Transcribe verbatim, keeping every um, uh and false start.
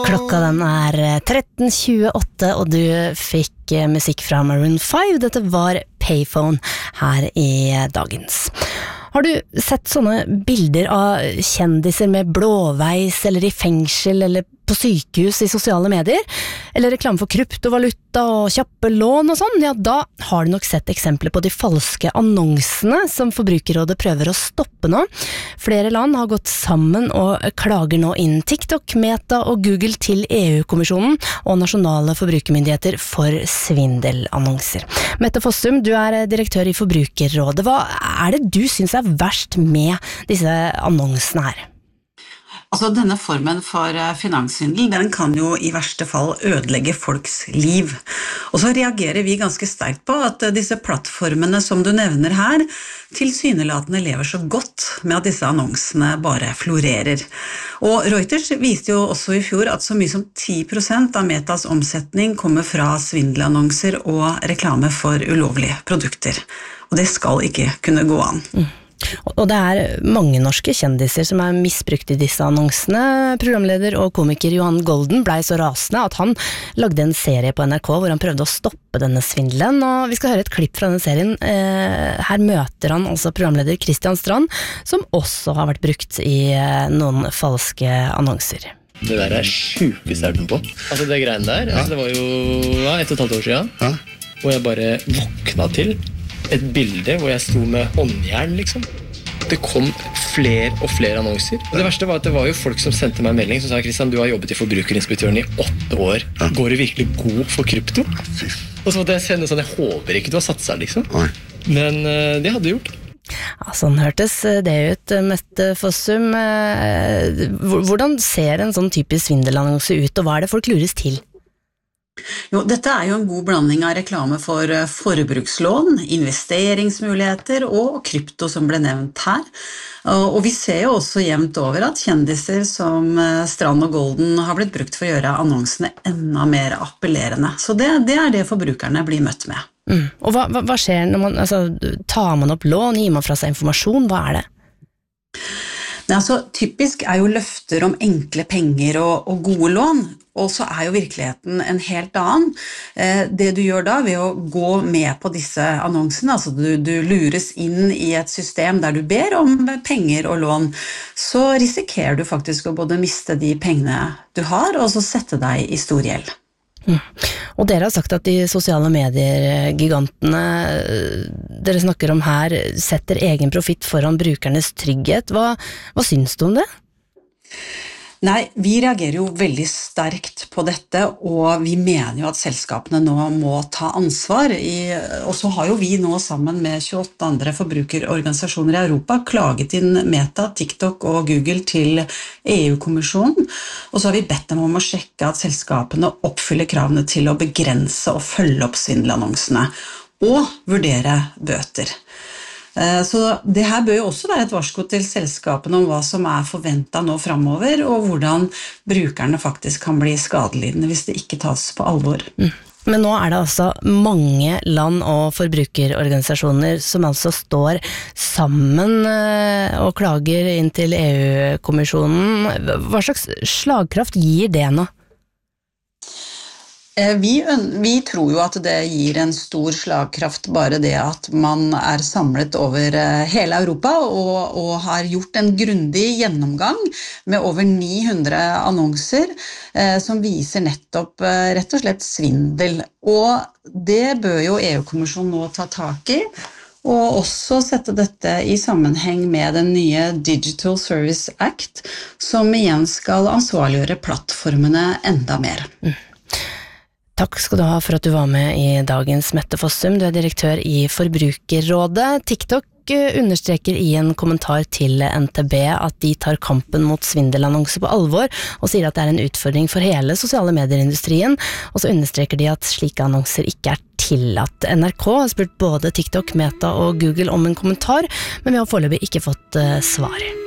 Klokka den er tretten tjueåtte, og du fikk musikk fra Maroon five. Dette var Payphone her i dagens. Har du sett sånne bilder av kjendiser med blåveis, eller i fengsel, eller på sykehus i sosiale medier? Eller reklame for kryptovaluta og kjappe lån og sånn? Ja, da har du nok sett eksempler på de falske annonsene som Forbrukerrådet prøver å stoppe nå. Flere land har gått sammen og klager nå inn TikTok, Meta og Google til E U-kommisjonen og nasjonale forbrukermyndigheter for svindelannonser. Mette Fossum, du er direktør i Forbrukerrådet. Hva er det du synes er verst med disse annonsene her? Altså, denne formen for finanssvindel, den kan jo i verste fall ødelegge folks liv. Og så reagerer vi ganske sterkt på at disse plattformene som du nevner her, tilsynelatende lever så godt med at disse annonsene bare florerer. Og Reuters viste jo også i fjor at så mye som ti prosent av Metas omsetning kommer fra svindelannonser og reklame for ulovlige produkter. Og det skal ikke kunne gå an. Mm. Og det er mange norske kjendiser som er misbrukt i disse annonsene. Programleder og komiker Johan Golden ble så rasende at han lagde en serie på N R K hvor han prøvde å stoppe denne svindelen, og vi skal høre et klipp fra denne serien. Her møter han altså programleder Christian Strand, som også har vært brukt i noen falske annonser. Det der er sjukest jeg har den på. Altså det greiene der, ja. altså det var jo ja, ett og et halvt år siden, ja. hvor jeg bare våkna til et bilde hvor jeg sto med håndjern, liksom. Det kom flere og flere annonser. Og det verste var at det var jo folk som sendte meg en melding som sa, Kristian, du har jobbet i Forbrukerinspektøren i åtte år. Ja. Går du virkelig god for krypto? Og så måtte jeg sende sånn, jeg håper ikke du har satt seg, liksom. Nei. Men uh, det hadde gjort. Ja, sånn hørtes det ut, Mette Fossum. Hvordan ser en sånn typisk svindelannonse ut, og hva er det folk lures til? Jo, dette er jo en god blanding av reklame for forbrukslån, investeringsmuligheter og krypto som ble nevnt her. Og vi ser jo også jevnt over at kjendiser som Strand og Golden har blitt brukt for å gjøre annonsene enda mer appellerende. Så det, det er det forbrukerne blir møtt med. Mm. Og hva, hva, hva skjer når man, altså, tar man opp lån, gir man fra seg informasjon, hva er det? Nei, altså, typisk er jo løfter om enkle penger og, og gode lån, og så er jo virkeligheten en helt annen. Eh, det du gjør da ved å gå med på disse annonsene, altså du, du lures inn i et system der du ber om penger og lån, så risikerer du faktisk å både miste de pengene du har, og så sette deg i stor gjeld. Mm. Og dere har sagt at de sosiale medier-gigantene dere snakker om her setter egen profitt foran brukernes trygghet. Hva, hva syns du om det? Nei, vi reagerer jo veldig sterkt på dette, og vi mener jo at selskapene nå må ta ansvar. I, og så har jo vi nå sammen med tjueåtte andre forbrukerorganisasjoner i Europa klaget inn Meta, TikTok og Google til E U-kommisjonen, og så har vi bedt dem om å sjekke at selskapene oppfyller kravene til å begrense og følge opp svindelannonsene, og vurdere bøter. Så det her bør jo også være et varsko til selskapene om hva som er forventet nå fremover, og hvordan brukerne faktisk kan bli skadelidende hvis det ikke tas på alvor. Mm. Men nå er det altså mange land og forbrukerorganisasjoner som altså står sammen og klager inn til E U-kommisjonen. Hva slags slagkraft gir det nå? Vi, vi tror jo at det gir en stor slagkraft bare det at man er samlet over hele Europa og, og har gjort en grundig gjennomgang med over ni hundre annonser eh, som viser nettopp eh, rett og slett svindel. Og det bør jo E U-kommisjonen nå ta tak i, og også sette dette i sammenheng med den nye Digital Service Act, som igjen skal ansvarliggjøre plattformene enda mer. Mm. Takk skal du ha for at du var med i dagens Mette Fossum. Du er direktør i Forbrukerrådet. TikTok understreker i en kommentar til N T B at de tar kampen mot svindelannonser på alvor, og sier at det er en utfordring for hele sosiale medierindustrien. Og så understreker de at slike annonser ikke er tillatt. N R K har spurt både TikTok, Meta og Google om en kommentar, men vi har foreløpig ikke fått svar.